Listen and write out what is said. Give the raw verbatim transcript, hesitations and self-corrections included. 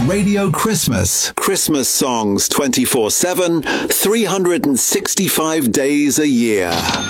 Radio Christmas. Christmas songs twenty-four seven, three hundred sixty-five days a year.